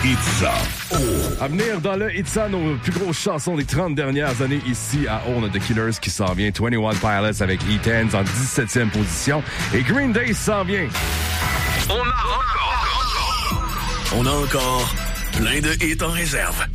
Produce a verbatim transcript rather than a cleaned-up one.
Itza. Oh. À venir dans le Itza, nos plus grosses chansons des trente dernières années ici à On a The Killers qui s'en vient. vingt et un Pilots avec E-Tens en dix-septième position. Et Green Day s'en vient. On a encore. On a encore plein de hits en réserve.